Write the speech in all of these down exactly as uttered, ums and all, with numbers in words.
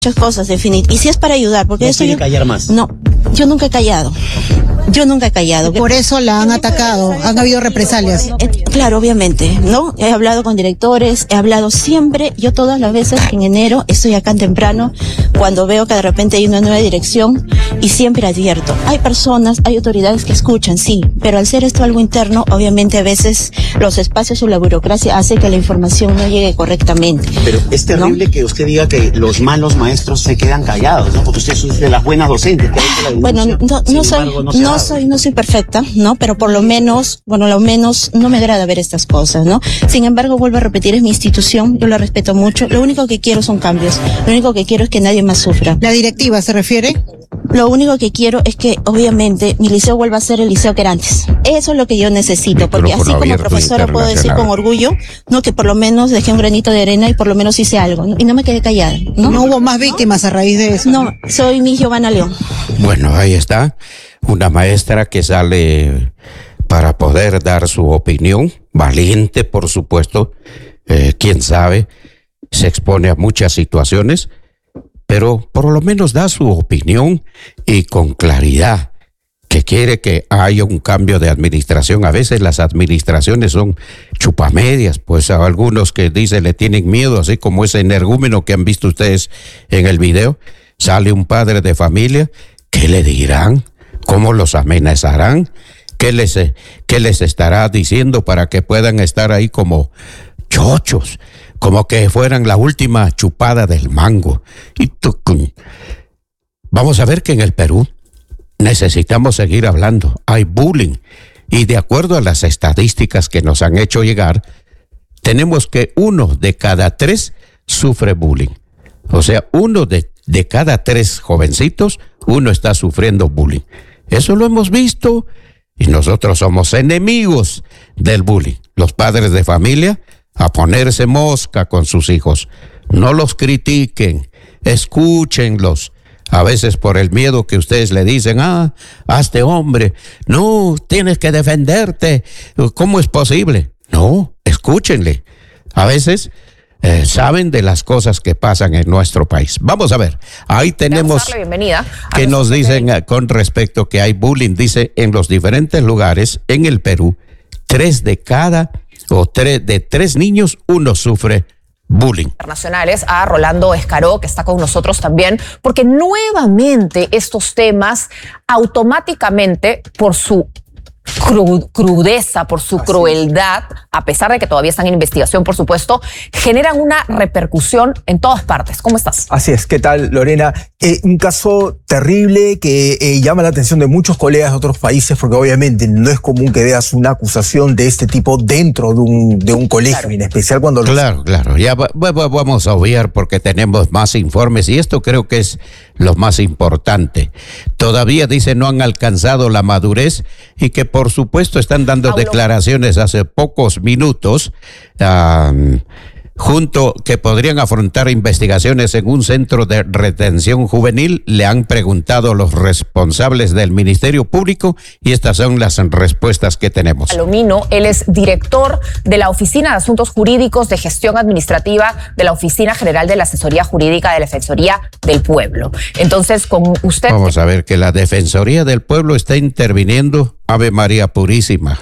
muchas cosas, definitivamente. Y si es para ayudar, porque ¿No eso quiere yo, callar más? No, yo nunca he callado. Yo nunca he callado. Por eso la han atacado, han habido represalias. Eh, claro, obviamente, ¿no? He hablado con directores, he hablado siempre, yo todas las veces en enero estoy acá temprano, cuando veo que de repente hay una nueva dirección, y siempre advierto. Hay personas, hay autoridades que escuchan, sí, pero al ser esto algo interno, obviamente a veces los espacios o la burocracia hace que la información no llegue correctamente. Pero es terrible, ¿no?, que usted diga que los malos maestros se quedan callados, ¿no? Porque usted es de las buenas docentes. Que hay que la bueno, no, no soy, embargo, no, no soy, no soy perfecta, ¿no? Pero por lo menos, bueno, lo menos no me agrada ver estas cosas, ¿no? Sin embargo, vuelvo a repetir, es mi institución, yo la respeto mucho. Lo único que quiero son cambios. Lo único que quiero es que nadie más sufra. ¿La directiva se refiere? Lo único que quiero es que, obviamente, mi liceo vuelva a ser el liceo que era antes. Eso es lo que yo necesito, porque así como profesora puedo decir con orgullo, no, que por lo menos dejé un granito de arena y por lo menos hice algo, ¿no? Y no me quedé callada, ¿no? No hubo más víctimas a raíz de eso. No, soy mi Giovanna León. Bueno, ahí está, una maestra que sale para poder dar su opinión, valiente, por supuesto, eh, quién sabe, se expone a muchas situaciones, pero por lo menos da su opinión y con claridad, que quiere que haya un cambio de administración. A veces las administraciones son chupamedias, pues a algunos que dicen le tienen miedo, así como ese energúmeno que han visto ustedes en el video. Sale un padre de familia, ¿qué le dirán? ¿Cómo los amenazarán? ¿Qué les, qué les estará diciendo para que puedan estar ahí como chochos? Como que fueran la última chupada del mango. Y tucum. Vamos a ver que en el Perú necesitamos seguir hablando. Hay bullying. Y de acuerdo a las estadísticas que nos han hecho llegar, tenemos que uno de cada tres sufre bullying. O sea, uno de, de cada tres jovencitos, uno está sufriendo bullying. Eso lo hemos visto y nosotros somos enemigos del bullying. Los padres de familia, a ponerse mosca con sus hijos. No los critiquen, escúchenlos. A veces por el miedo que ustedes le dicen, ah, hazte hombre, no, tienes que defenderte, ¿cómo es posible? No, escúchenle. A veces eh, saben de las cosas que pasan en nuestro país. Vamos a ver, ahí tenemos que nos dicen eh, con respecto que hay bullying, dice en los diferentes lugares en el Perú, tres de cada o tres de tres niños, uno sufre bullying. Internacionales a Rolando Escaró, que está con nosotros también, porque nuevamente estos temas automáticamente, por su cru crudeza, por su Así crueldad, es. a pesar de que todavía están en investigación, por supuesto, generan una repercusión en todas partes. ¿Cómo estás? Así es. ¿Qué tal, Lorena? Eh, un caso terrible que eh, llama la atención de muchos colegas de otros países, porque obviamente no es común que veas una acusación de este tipo dentro de un, de un colegio, claro. En especial cuando... Los... Claro, claro. Ya va, va, vamos a obviar porque tenemos más informes y esto creo que es lo más importante. Todavía, dice, no han alcanzado la madurez y que por supuesto están dando Paulo. declaraciones hace pocos minutos um, junto que podrían afrontar investigaciones en un centro de retención juvenil. Le han preguntado los responsables del Ministerio Público y estas son las respuestas que tenemos. Palomino, él es director de la Oficina de Asuntos Jurídicos de Gestión Administrativa de la Oficina General de la Asesoría Jurídica de la Defensoría del Pueblo. Entonces, con usted... Vamos a ver que la Defensoría del Pueblo está interviniendo. Ave María Purísima.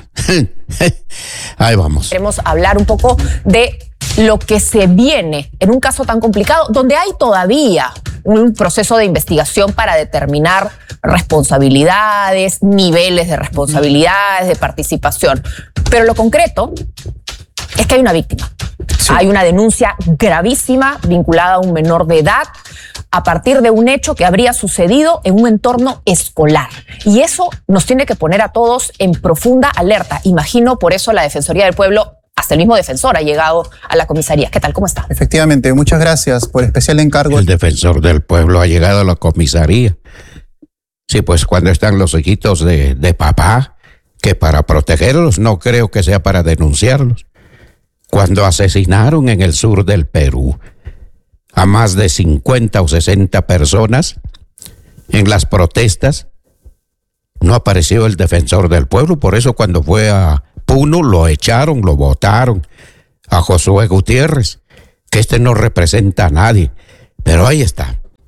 Ahí vamos. Queremos hablar un poco de lo que se viene en un caso tan complicado, donde hay todavía un proceso de investigación para determinar responsabilidades, niveles de responsabilidades, de participación. Pero lo concreto es que hay una víctima. Sí. Hay una denuncia gravísima vinculada a un menor de edad a partir de un hecho que habría sucedido en un entorno escolar. Y eso nos tiene que poner a todos en profunda alerta. Imagino por eso la Defensoría del Pueblo, hasta el mismo defensor ha llegado a la comisaría. ¿Qué tal? ¿Cómo está? Efectivamente, muchas gracias por especial encargo. El defensor del pueblo ha llegado a la comisaría. Sí, pues cuando están los hijitos de, de papá, que para protegerlos no creo que sea para denunciarlos. Cuando asesinaron en el sur del Perú a más de cincuenta o sesenta personas en las protestas, no apareció el defensor del pueblo. Por eso cuando fue a Puno lo echaron, lo votaron. A Josué Gutiérrez, que este no representa a nadie. Pero ahí está.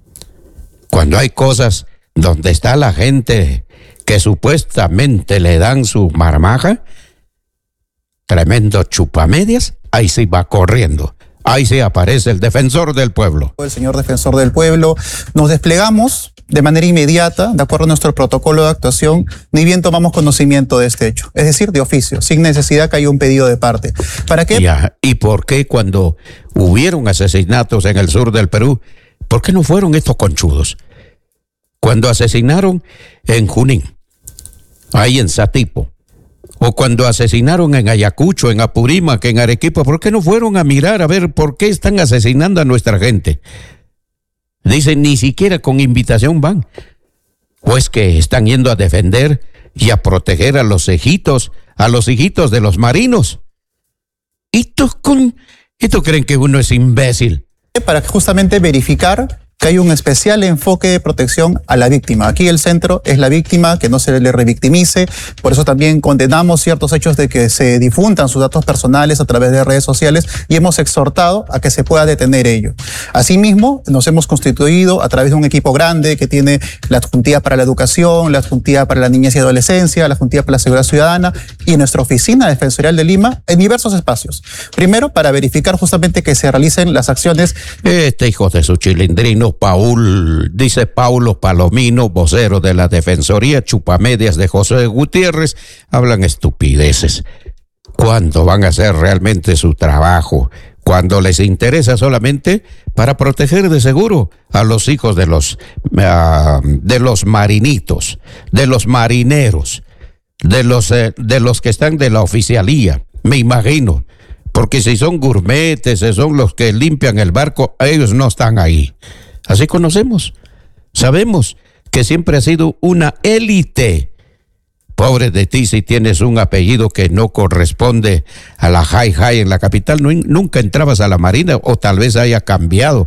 Cuando hay cosas donde está la gente que supuestamente le dan su marmaja, tremendo chupamedias, ahí sí va corriendo. Ahí sí aparece el defensor del pueblo. El señor defensor del pueblo, nos desplegamos de manera inmediata, de acuerdo a nuestro protocolo de actuación, ni bien tomamos conocimiento de este hecho, es decir, de oficio, sin necesidad que haya un pedido de parte. ¿Para qué? Ya, ¿y por qué cuando hubieron asesinatos en el sur del Perú, por qué no fueron estos conchudos? Cuando asesinaron en Junín, ahí en Satipo, o cuando asesinaron en Ayacucho, en Apurímac, en Arequipa, ¿por qué no fueron a mirar a ver por qué están asesinando a nuestra gente? Dicen, ni siquiera con invitación van. O es que están yendo a defender y a proteger a los hijitos, a los hijitos de los marinos. ¿Y estos con, esto creen que uno es imbécil? Para justamente verificar que hay un especial enfoque de protección a la víctima. Aquí el centro es la víctima, que no se le revictimice. Por eso también condenamos ciertos hechos de que se difundan sus datos personales a través de redes sociales y hemos exhortado a que se pueda detener ello. Asimismo, nos hemos constituido a través de un equipo grande que tiene la adjuntía para la educación, la adjuntía para la niñez y adolescencia, la adjuntía para la seguridad ciudadana y nuestra oficina defensorial de Lima en diversos espacios. Primero, para verificar justamente que se realicen las acciones. Este hijo de su chilindrino Paul, dice Paulo Palomino, vocero de la Defensoría Chupamedias de José Gutiérrez, hablan estupideces. ¿Cuándo van a hacer realmente su trabajo? Cuando les interesa solamente para proteger de seguro a los hijos de los, uh, de los marinitos, de los marineros, de los, eh, de los que están de la oficialía, me imagino. Porque si son gourmetes, si son los que limpian el barco, ellos no están ahí. Así conocemos, sabemos que siempre ha sido una élite. Pobre de ti si tienes un apellido que no corresponde a la High High en la capital, no, nunca entrabas a la Marina o tal vez haya cambiado.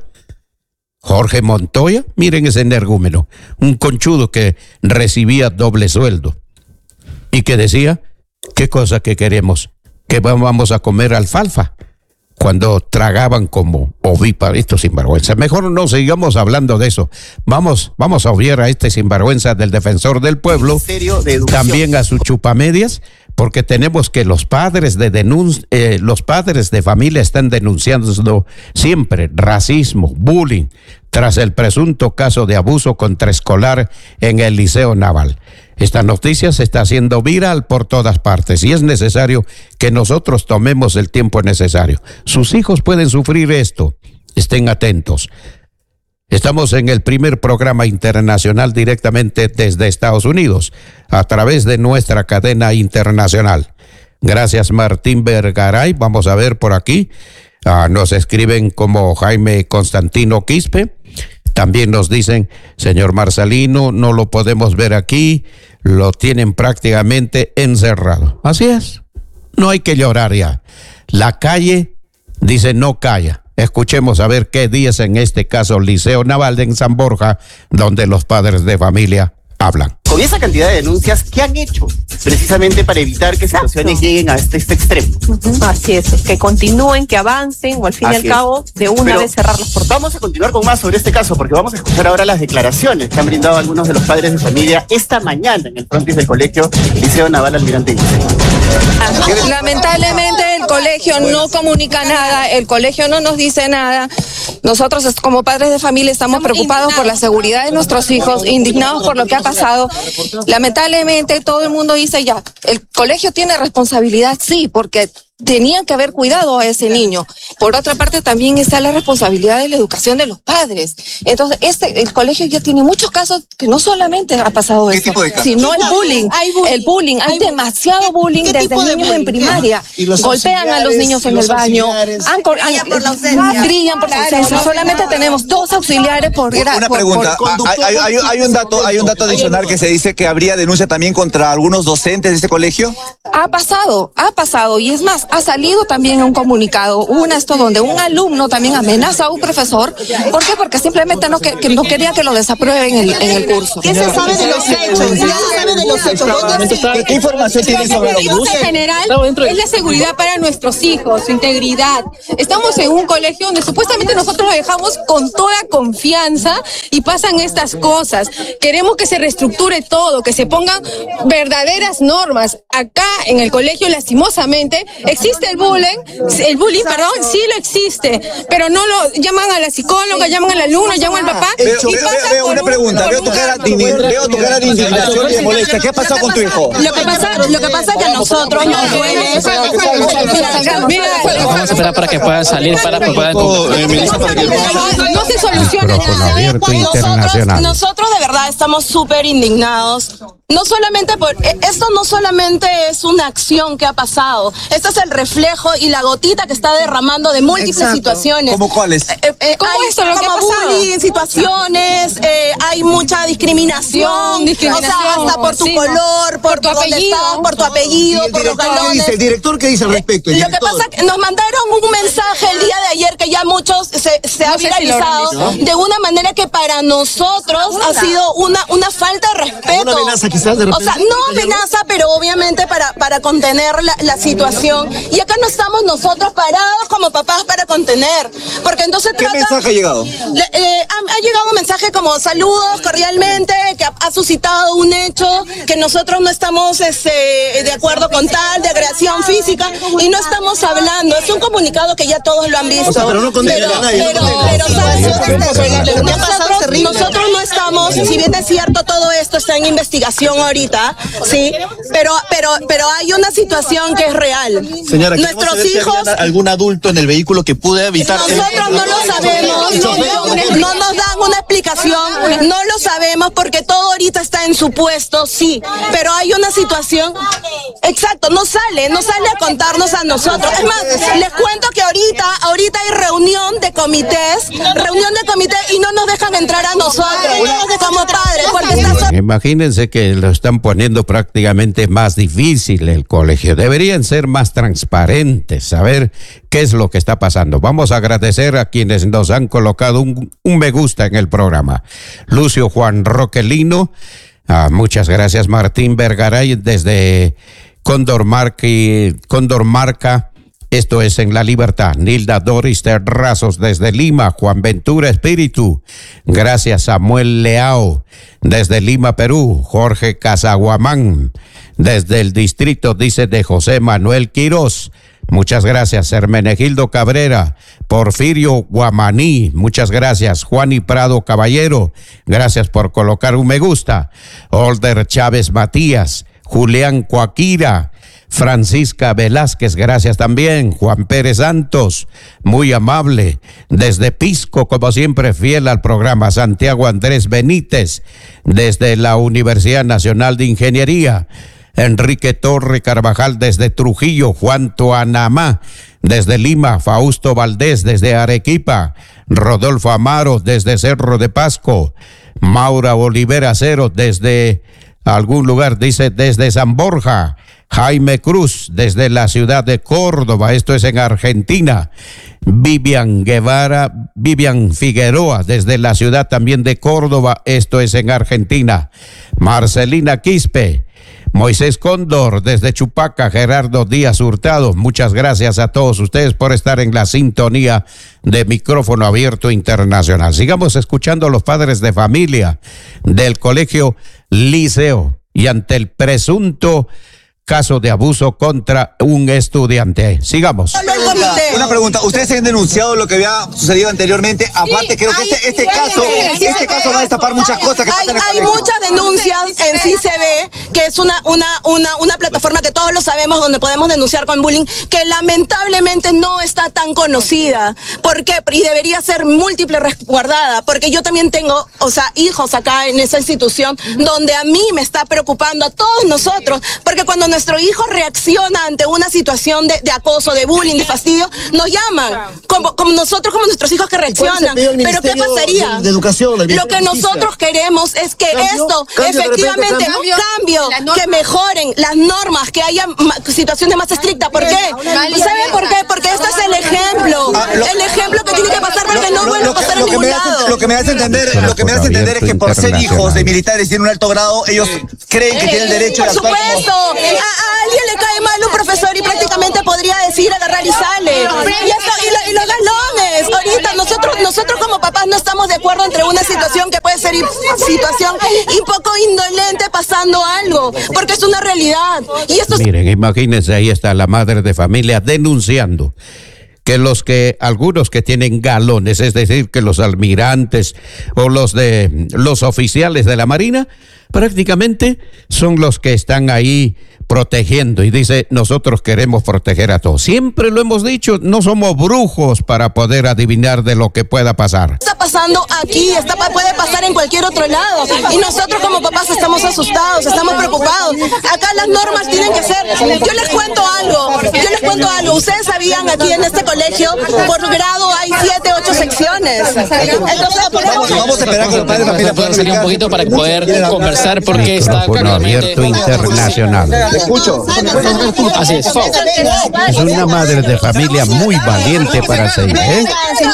Jorge Montoya, miren ese energúmeno, un conchudo que recibía doble sueldo y que decía, ¿qué cosa que queremos? Que vamos a comer alfalfa. Cuando tragaban como ovíparos, estos sinvergüenza. Mejor no sigamos hablando de eso. Vamos, vamos a obviar a este sinvergüenza del defensor del pueblo, también a sus chupamedias, porque tenemos que los padres de denun- eh, los padres de familia están denunciando siempre racismo, bullying, tras el presunto caso de abuso contra escolar en el Liceo Naval. Esta noticia se está haciendo viral por todas partes y es necesario que nosotros tomemos el tiempo necesario. Sus hijos pueden sufrir esto. Estén atentos. Estamos en el primer programa internacional directamente desde Estados Unidos, a través de nuestra cadena internacional. Gracias, Martín Vergaray. Vamos a ver por aquí. Uh, nos escriben como Jaime Constantino Quispe. También nos dicen, señor Marcelino, no lo podemos ver aquí, lo tienen prácticamente encerrado. Así es, no hay que llorar ya. La calle dice no calla. Escuchemos a ver qué dice en este caso Liceo Naval de en San Borja, donde los padres de familia hablan. Con esa cantidad de denuncias, ¿qué han hecho precisamente para evitar que situaciones lleguen a este, este extremo? Uh-huh. Así es, que continúen, que avancen o al fin Así y al cabo de una Pero vez cerrar las puertas. Vamos a continuar con más sobre este caso porque vamos a escuchar ahora las declaraciones que han brindado algunos de los padres de familia esta mañana en el frontis del colegio Liceo Naval Almirante Guillén. Lamentablemente el colegio no comunica nada, el colegio no nos dice nada. Nosotros como padres de familia estamos preocupados por la seguridad de nuestros hijos, indignados por lo que ha pasado. Lamentablemente todo el mundo dice ya, el colegio tiene responsabilidad, sí, porque tenían que haber cuidado a ese niño. Por otra parte, también está la responsabilidad de la educación de los padres. Entonces, este, el colegio ya tiene muchos casos que no solamente ha pasado eso, sino el bullying. bullying. El bullying, hay demasiado bullying desde niños bullying? en primaria. Golpean a los niños en el baño, han, han, por la brillan por la ausencia. Solamente tenemos dos auxiliares por grado. Una pregunta, por, por hay, hay, hay, un dato, hay un dato adicional que se dice que habría denuncia también contra algunos docentes de este colegio. Ha pasado, ha pasado, y es más, Entonces ha salido también un comunicado, un esto donde un alumno también amenaza a un profesor. ¿Por qué? Porque simplemente no, que, que no quería que lo desaprueben en el, en el curso. ¿Qué se sabe de los hechos? ¿Qué se sabe de los hechos? ¿Qué información tienen sobre los buses? En general es la seguridad para nuestros hijos, su integridad. Estamos en un colegio donde supuestamente nosotros lo dejamos con toda confianza y pasan estas cosas. Queremos que se reestructure todo, que se pongan verdaderas normas. Acá en el colegio, lastimosamente, existe el bullying, el bullying, perdón, sí lo existe, pero no lo llaman a la psicóloga, llaman al alumno, llaman al papá. Veo, veo, veo una pregunta, veo tu cara de veo tu cara de indignación y de molestia. ¿Qué ha pasado con tu hijo? Lo que pasa, lo que pasa es que a nosotros nos duele. Vamos a esperar para que puedan salir, para que puedan... No se soluciona nada. Nosotros, nosotros de verdad estamos súper indignados. No solamente por, esto no solamente es una acción que ha pasado, esto es el reflejo y la gotita que está derramando de múltiples Exacto. situaciones. ¿Cómo cuáles? Eh, eh, ¿Cómo hay, esto? Lo como bullying, situaciones, eh, hay mucha discriminación, discriminación, o sea, hasta por tu sí, color, por, por tu apellido, estás, por tu apellido, por los galones. ¿El director qué dice al respecto? Lo que pasa es que nos mandaron un mensaje el día de ayer que ya muchos se, se no ha viralizado si ¿no? de una manera que para nosotros ha sido una, una falta de respeto. ¿Una amenaza quizás de repente? O sea, no amenaza, pero obviamente para, para contener la, la situación. Y acá no estamos nosotros parados como papás para contener. Porque entonces ¿Qué trata, mensaje ha llegado? Le, eh, ha, ha llegado un mensaje como saludos cordialmente, que ha, ha suscitado un hecho, que nosotros no estamos este, de acuerdo con tal, de agresión física, y no estamos hablando. Es un comunicado que ya todos lo han visto. O sea, pero no condena a nadie. Pero, pero, ¿sabes? Nosotros, nosotros no estamos, si bien es cierto, todo esto está en investigación ahorita, sí, pero, pero, pero hay una situación que es real. Señora, nuestros hijos, si algún adulto en el vehículo que pudo evitar. Nosotros no lo sabemos, no, no, no nos dan una explicación, no lo sabemos porque todo ahorita está en su puesto, sí, pero hay una situación, exacto, no sale, no sale a contarnos a nosotros. Es más, les cuento que ahorita, ahorita hay reunión de comités, reunión de comités y no nos dejan entrar a nosotros como padres, porque está... Imagínense que lo están poniendo prácticamente más difícil el colegio. Deberían ser más transparentes, saber qué es lo que está pasando. Vamos a agradecer a quienes nos han colocado un, un me gusta en el programa. Lucio Juan Roquelino, ah, muchas gracias. Martín Vergaray desde Condormarca, Condormarca. Esto es En la Libertad. Nilda Doris Terrazos desde Lima. Juan Ventura Espíritu. Gracias. Samuel Leao desde Lima, Perú. Jorge Casaguamán desde el distrito, dice, de José Manuel Quirós. Muchas gracias. Hermenegildo Cabrera. Porfirio Guamaní. Muchas gracias. Juan y Prado Caballero. Gracias por colocar un me gusta. Older Chávez Matías. Julián Coaquira. Francisca Velázquez, gracias también. Juan Pérez Santos, muy amable. Desde Pisco, como siempre, fiel al programa. Santiago Andrés Benítez, desde la Universidad Nacional de Ingeniería. Enrique Torre Carvajal, desde Trujillo. Juan Toanamá, desde Lima. Fausto Valdés, desde Arequipa. Rodolfo Amaro, desde Cerro de Pasco. Maura Olivera Cero, desde algún lugar, dice, desde San Borja. Jaime Cruz, desde la ciudad de Córdoba, esto es en Argentina. Vivian Guevara, Vivian Figueroa, desde la ciudad también de Córdoba, esto es en Argentina. Marcelina Quispe, Moisés Cóndor, desde Chupaca. Gerardo Díaz Hurtado, muchas gracias a todos ustedes por estar en la sintonía de Micrófono Abierto Internacional. Sigamos escuchando a los padres de familia del Colegio Liceo y ante el presunto caso de abuso contra un estudiante. Sigamos. Una pregunta, ¿ustedes han denunciado lo que había sucedido anteriormente? Aparte, creo que este, este caso este caso va a destapar muchas cosas que hay, pasan en el hay colegio. muchas denuncias en C I C B, que es una, una, una, una plataforma que todos lo sabemos, donde podemos denunciar con bullying, que lamentablemente no está tan conocida. ¿Por qué? Y debería ser múltiple resguardada, porque yo también tengo, o sea, hijos acá en esa institución, donde a mí me está preocupando, a todos nosotros, porque cuando nuestro hijo reacciona ante una situación de, de acoso, de bullying, de fastidio, nos llaman, como, como nosotros, como nuestros hijos que reaccionan. Pero ¿qué pasaría? De, de educación, del Lo que nosotros queremos es que ¿Cambio? esto, ¿Cambio efectivamente, cambio? cambio, que mejoren las normas, que haya ma- situaciones más estrictas. ¿Por qué? ¿Saben por qué? Porque este es el ejemplo, Ah, lo- el ejemplo que tiene que pasar para que no vuelva a pasar en lo que ningún me hace, lado. lo que me hace entender, lo que me hace entender es que por ser hijos de militares y en un alto grado, ellos creen que tienen el derecho de Por actuar como... supuesto, a, a alguien le cae mal un profesor y prácticamente podría decir agarrar y sale. Y, esto, y, lo- y los galones, ahorita nosotros, nosotros como papás no estamos de acuerdo entre una situación que puede ser i- situación un poco indolente pasando algo, porque es una realidad. Y esto Miren, imagínense, ahí está la madre de familia denunciando que los que, algunos que tienen galones, es decir, que los almirantes o los de los oficiales de la Marina, prácticamente son los que están ahí protegiendo, y dice, nosotros queremos proteger a todos. Siempre lo hemos dicho, no somos brujos para poder adivinar de lo que pueda pasar. está pasando aquí, está, puede pasar en cualquier otro lado. Y nosotros como papás estamos asustados, estamos preocupados. Acá las normas tienen que ser... Yo les cuento algo, yo les cuento algo. Ustedes sabían, aquí en este colegio, por grado hay siete, ocho secciones. Entonces, Vamos, vamos a esperar que los padres de familia puedan salir un poquito para poder conversar porque está Micrófono abierto internacional. Te escucho. Así es. Es una madre de familia muy valiente para seguir, ¿eh?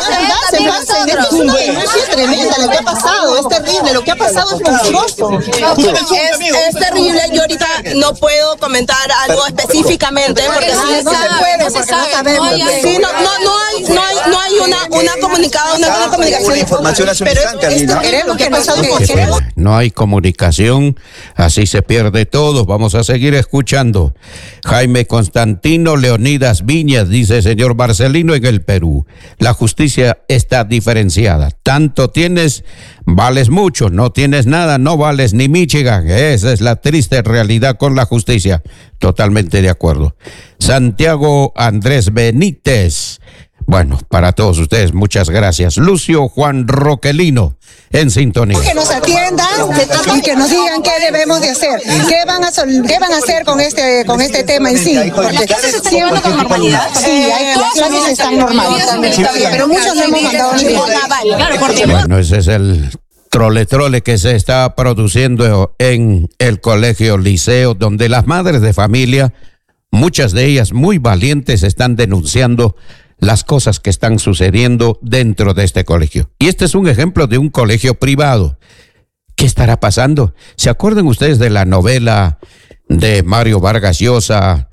Es tremenda lo que ha pasado, es terrible, lo que ha pasado es monstruoso. Es, es terrible, yo ahorita no puedo comentar algo específicamente porque sí no se puede, porque no sabemos. Sí, no, no, no hay, no hay, no hay una, una comunicada, una, una comunicación. Información hace un Pero instante, es Alina. terrible lo que ha pasado. Qué pena. No hay comunicación, así se pierde todo. Vamos a seguir escuchando. Jaime Constantino Leonidas Viñas dice, señor Marcelino, en el Perú la justicia está diferenciada. Tanto tienes, vales mucho, no tienes nada, no vales ni Michigan. Esa es la triste realidad con la justicia. Totalmente de acuerdo. Santiago Andrés Benítez. Bueno, para todos ustedes, muchas gracias. Lucio Juan Roquelino, en sintonía. Que nos atiendan y que nos digan qué debemos de hacer, qué van a sol- qué van a hacer con este con este tema en sí. Porque ¿Las clases se están llevando con normalidad? Sí, hay, las clases están normales, pero muchos no hemos mandado ni Bueno, ese es el trole trole que se está produciendo en el colegio Liceo, donde las madres de familia, muchas de ellas muy valientes, están denunciando las cosas que están sucediendo dentro de este colegio. Y este es un ejemplo de un colegio privado. ¿Qué estará pasando? ¿Se acuerdan ustedes de la novela de Mario Vargas Llosa,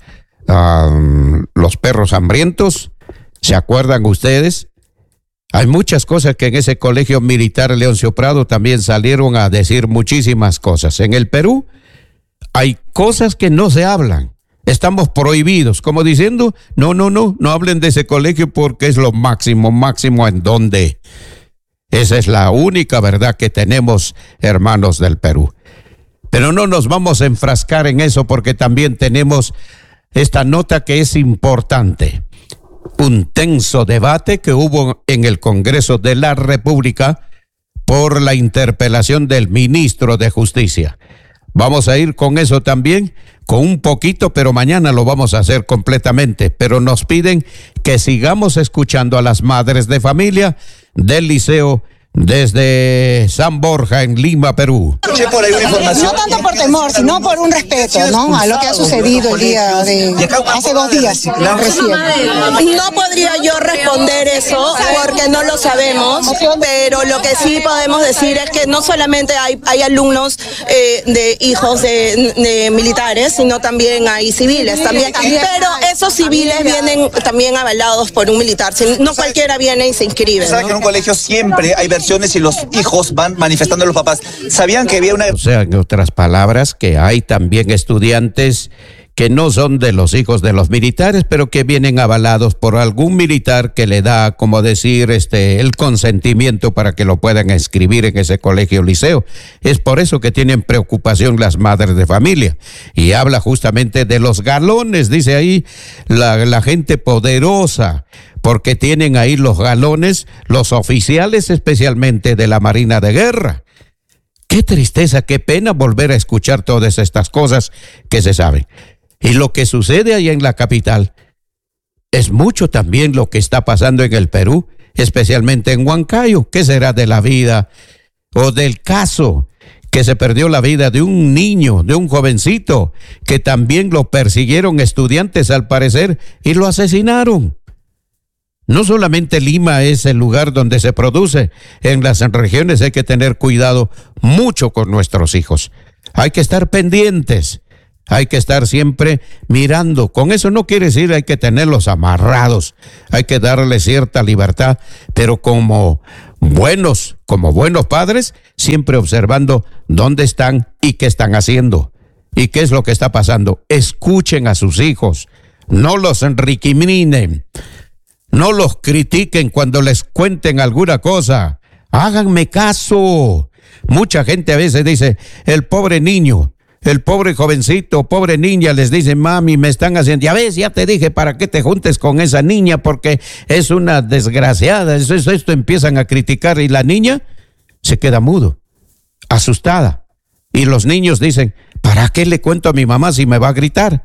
um, Los perros hambrientos? ¿Se acuerdan ustedes? Hay muchas cosas que en ese colegio militar Leoncio Prado también salieron a decir muchísimas cosas. En el Perú hay cosas que no se hablan. Estamos prohibidos, como diciendo, no, no, no, no hablen de ese colegio porque es lo máximo, máximo en donde. Esa es la única verdad que tenemos, hermanos del Perú. Pero no nos vamos a enfrascar en eso porque también tenemos esta nota que es importante. Un tenso debate que hubo en el Congreso de la República por la interpelación del ministro de Justicia. Vamos a ir con eso también, con un poquito, pero mañana lo vamos a hacer completamente. Pero nos piden que sigamos escuchando a las madres de familia del liceo desde San Borja, en Lima, Perú. Escuché por ahí una información. No tanto por temor, sino por un respeto, ¿no? A lo que ha sucedido el día de hace dos días recién. No podría yo responder eso porque no lo sabemos, pero lo que sí podemos decir es que no solamente hay, hay alumnos eh, de hijos de, de militares, sino también hay civiles también. Pero esos civiles vienen también avalados por un militar. No cualquiera viene y se inscribe. ¿Saben que en un colegio siempre hay versiones y los hijos van manifestando a los papás? ¿Sabían que había una... O sea, en otras palabras, que hay también estudiantes que no son de los hijos de los militares, pero que vienen avalados por algún militar que le da, como decir, este, el consentimiento para que lo puedan inscribir en ese colegio liceo. Es por eso que tienen preocupación las madres de familia. Y habla justamente de los galones, dice ahí, la, la gente poderosa, porque tienen ahí los galones, los oficiales especialmente de la Marina de Guerra. Qué tristeza, qué pena volver a escuchar todas estas cosas que se saben. Y lo que sucede allá en la capital es mucho también lo que está pasando en el Perú, especialmente en Huancayo. ¿Qué será de la vida o del caso que se perdió la vida de un niño, de un jovencito, que también lo persiguieron estudiantes al parecer y lo asesinaron? No solamente Lima es el lugar donde se produce, en las regiones hay que tener cuidado mucho con nuestros hijos. Hay que estar pendientes, hay que estar siempre mirando. Con eso no quiere decir hay que tenerlos amarrados, hay que darles cierta libertad, pero como buenos, como buenos padres, siempre observando dónde están y qué están haciendo y qué es lo que está pasando. Escuchen a sus hijos, no los enriquiminen. No los critiquen cuando les cuenten alguna cosa. Háganme caso. Mucha gente a veces dice, el pobre niño, el pobre jovencito, pobre niña, les dice, mami, me están haciendo. Ya ves, ya te dije para qué te juntes con esa niña, porque es una desgraciada. Eso, eso, esto empiezan a criticar y la niña se queda mudo, asustada. Y los niños dicen, ¿para qué le cuento a mi mamá si me va a gritar?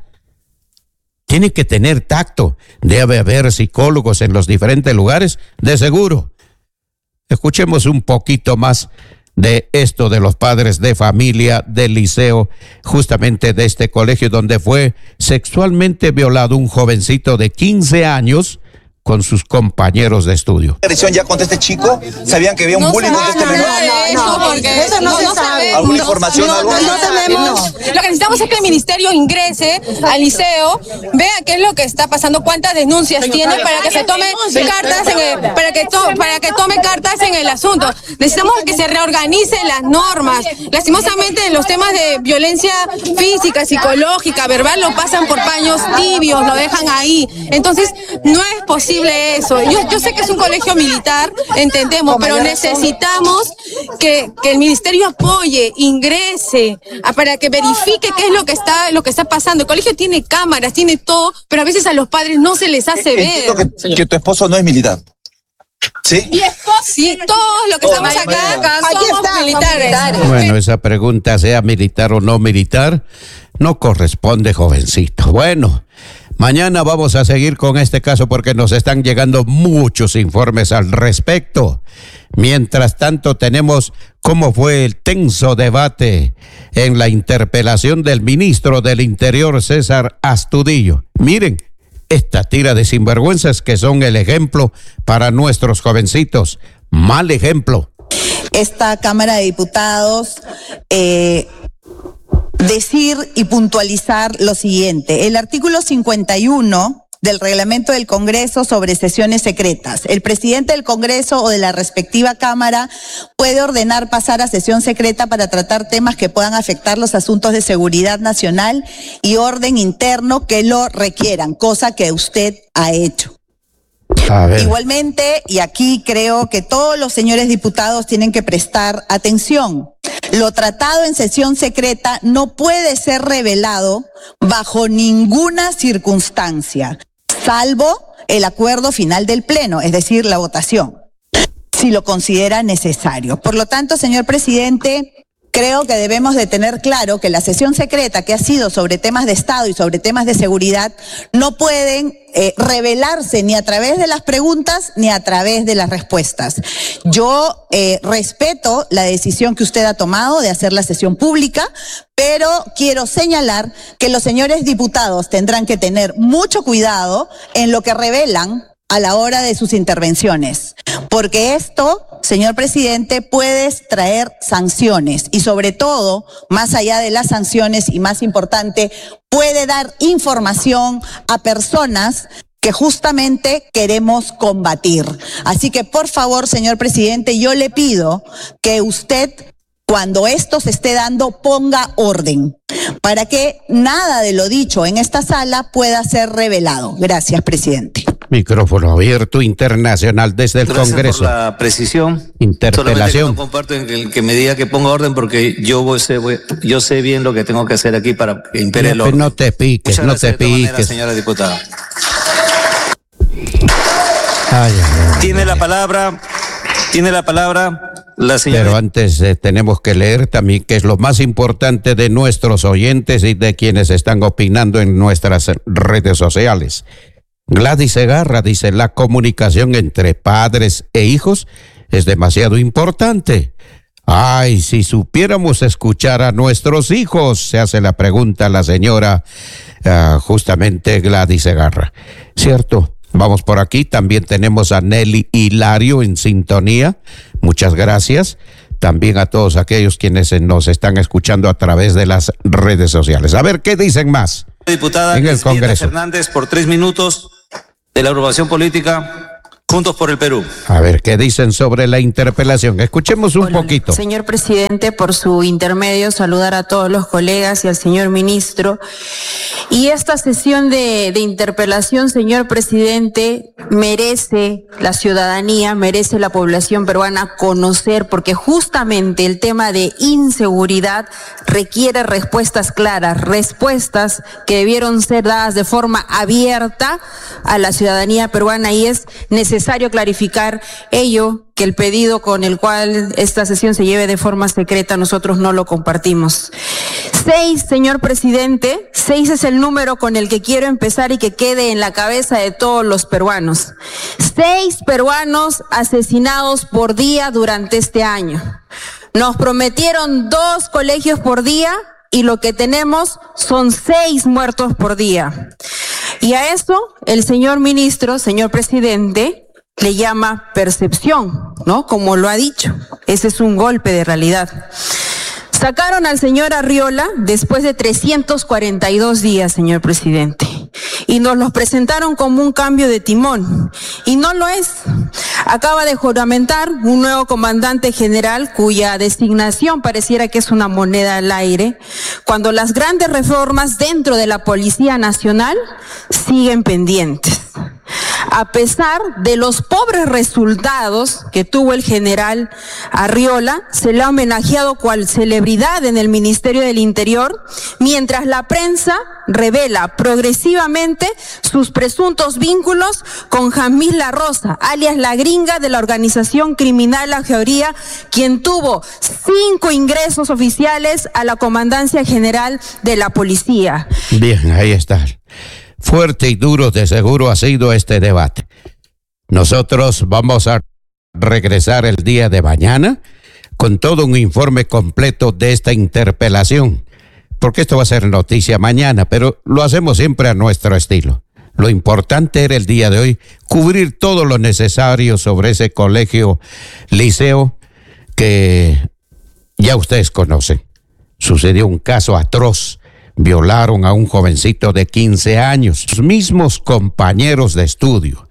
Tiene que tener tacto. Debe haber psicólogos en los diferentes lugares, de seguro. Escuchemos un poquito más de esto de los padres de familia del liceo, justamente de este colegio donde fue sexualmente violado un jovencito de quince años con sus compañeros de estudio. ¿Agresión ya contra este chico? ¿Sabían que había un No bullying contra este sabemos menor? nada de eso, porque Eso no se sabe. ¿Alguna no- información, no- algo? no- no tenemos. Lo que necesitamos es que el ministerio ingrese al liceo, vea qué es lo que está pasando, cuántas denuncias tiene para que se tome cartas en el, para que to- para que tome cartas en el asunto. Necesitamos que se reorganicen las normas. Lastimosamente los temas de violencia física, psicológica, verbal lo pasan por paños tibios, lo dejan ahí. Entonces no es posible eso. Yo, yo sé que es un colegio militar, entendemos, pero necesitamos que, que el ministerio apoye, ingrese, a- para que verifique qué es lo que está, lo que está pasando. El colegio tiene cámaras, tiene todo, pero a veces a los padres no se les hace ver. Entiendo que, que tu esposo no es militar. ¿Sí? Y sí, todos los que estamos acá, acá Aquí somos está, militares. Bueno, esa pregunta, sea militar o no militar, no corresponde, jovencito. Bueno, mañana vamos a seguir con este caso porque nos están llegando muchos informes al respecto. Mientras tanto, tenemos cómo fue el tenso debate en la interpelación del ministro del Interior, César Astudillo. Miren, esta tira de sinvergüenzas que son el ejemplo para nuestros jovencitos. Mal ejemplo. Esta Cámara de Diputados eh, decir y puntualizar lo siguiente. El artículo cincuenta y uno del reglamento del Congreso sobre sesiones secretas. El presidente del Congreso o de la respectiva Cámara puede ordenar pasar a sesión secreta para tratar temas que puedan afectar los asuntos de seguridad nacional y orden interno que lo requieran, cosa que usted ha hecho. A ver. Igualmente, y aquí creo que todos los señores diputados tienen que prestar atención. Lo tratado en sesión secreta no puede ser revelado bajo ninguna circunstancia, salvo el acuerdo final del Pleno, es decir, la votación, si lo considera necesario. Por lo tanto, señor presidente, creo que debemos de tener claro que la sesión secreta que ha sido sobre temas de Estado y sobre temas de seguridad no pueden eh, revelarse ni a través de las preguntas ni a través de las respuestas. Yo eh, respeto la decisión que usted ha tomado de hacer la sesión pública, pero quiero señalar que los señores diputados tendrán que tener mucho cuidado en lo que revelan a la hora de sus intervenciones, porque esto, señor presidente, puede traer sanciones y sobre todo, más allá de las sanciones y más importante, puede dar información a personas que justamente queremos combatir. Así que, por favor, señor presidente, yo le pido que usted, cuando esto se esté dando, ponga orden para que nada de lo dicho en esta sala pueda ser revelado. Gracias, presidente. Micrófono abierto internacional desde el Gracias Congreso. por la precisión. Interpelación. Solamente que no comparto en que, que me diga que ponga orden porque yo voy, sé, voy- yo sé bien lo que tengo que hacer aquí para que impere el No, orden. no te piques, Muchas no gracias te de todas maneras, piques. señora diputada. Ay, ay, ay. Tiene la palabra, tiene la palabra La señora... Pero antes eh, tenemos que leer también que es lo más importante de nuestros oyentes y de quienes están opinando en nuestras redes sociales. Gladys Segarra dice, la comunicación entre padres e hijos es demasiado importante. Ay, si supiéramos escuchar a nuestros hijos, se hace la pregunta la señora uh, justamente Gladys Segarra. ¿Cierto? Vamos por aquí, también tenemos a Nelly Hilario en sintonía. Muchas gracias. También a todos aquellos quienes nos están escuchando a través de las redes sociales. A ver, ¿qué dicen más? Diputada en el Congreso. Fernández, por tres minutos de la agrupación política Juntos por el Perú. A ver, ¿qué dicen sobre la interpelación? Escuchemos un Hola, poquito. Señor presidente, por su intermedio, saludar a todos los colegas y al señor ministro. Y esta sesión de, de interpelación, señor presidente, merece la ciudadanía, merece la población peruana conocer, porque justamente el tema de inseguridad requiere respuestas claras, respuestas que debieron ser dadas de forma abierta a la ciudadanía peruana, y es necesario clarificar ello, que el pedido con el cual esta sesión se lleve de forma secreta nosotros no lo compartimos. Seis, señor presidente, seis es el número con el que quiero empezar y que quede en la cabeza de todos los peruanos. Seis peruanos asesinados por día durante este año. Nos prometieron dos colegios por día y lo que tenemos son seis muertos por día. Y a eso el señor ministro, señor presidente, le llama percepción, ¿no? Como lo ha dicho. Ese es un golpe de realidad. Sacaron al señor Arriola después de trescientos cuarenta y dos días, señor presidente. Y nos los presentaron como un cambio de timón. Y no lo es. Acaba de juramentar un nuevo comandante general cuya designación pareciera que es una moneda al aire, cuando las grandes reformas dentro de la Policía Nacional siguen pendientes. A pesar de los pobres resultados que tuvo el general Arriola, se le ha homenajeado cual celebridad en el Ministerio del Interior, mientras la prensa revela progresivamente sus presuntos vínculos con Jamil La Rosa, alias la gringa de la organización criminal La Georía, quien tuvo cinco ingresos oficiales a la Comandancia General de la Policía. Bien, ahí está. Fuerte y duro de seguro ha sido este debate. Nosotros vamos a regresar el día de mañana con todo un informe completo de esta interpelación, porque esto va a ser noticia mañana, pero lo hacemos siempre a nuestro estilo. Lo importante era el día de hoy cubrir todo lo necesario sobre ese colegio liceo que ya ustedes conocen. Sucedió un caso atroz. Violaron a un jovencito de quince años, sus mismos compañeros de estudio.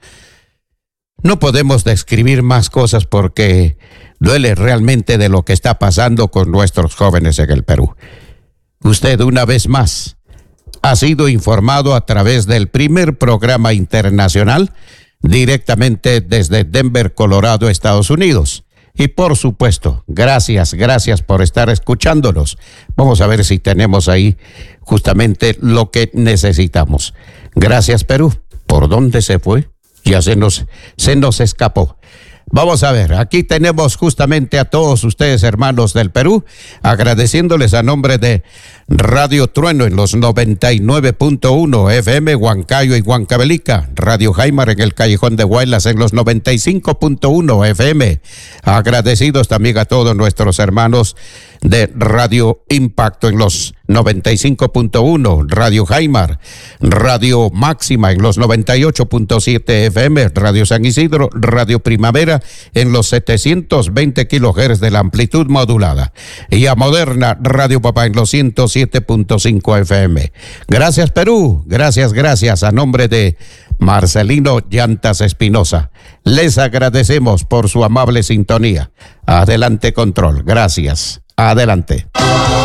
No podemos describir más cosas porque duele realmente de lo que está pasando con nuestros jóvenes en el Perú. Usted, una vez más, ha sido informado a través del primer programa internacional directamente desde Denver, Colorado, Estados Unidos. Y por supuesto, gracias, gracias por estar escuchándonos. Vamos a ver si tenemos ahí justamente lo que necesitamos. Gracias, Perú. ¿Por dónde se fue? Ya se nos, se nos escapó. Vamos a ver, aquí tenemos justamente a todos ustedes, hermanos del Perú, agradeciéndoles a nombre de Radio Trueno en los noventa y nueve punto uno F M, Huancayo y Huancavelica, Radio Jaimar en el Callejón de Huaylas en los noventa y cinco punto uno F M. Agradecidos también a todos nuestros hermanos de Radio Impacto en los noventa y cinco punto uno, Radio Jaimar, Radio Máxima en los noventa y ocho punto siete F M, Radio San Isidro, Radio Primavera en los setecientos veinte kilohertz de la amplitud modulada, y a Moderna Radio Papá en los ciento siete punto cinco F M. Gracias, Perú, gracias, gracias, a nombre de Marcelino Llantas Espinosa. Les agradecemos por su amable sintonía. Adelante, control, gracias. Adelante.